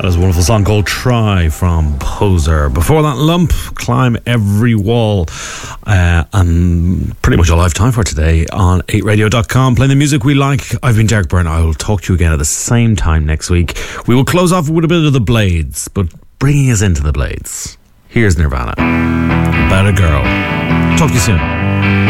That is a wonderful song called Try from Poser. Before that, Lump, Climb Every Wall. And pretty much all I have time for today on 8radio.com, playing the music we like. I've been Derek Byrne. I will talk to you again at the same time next week. We will close off with a bit of the Blades, but bringing us into the Blades, here's Nirvana, About a Girl. Talk to you soon.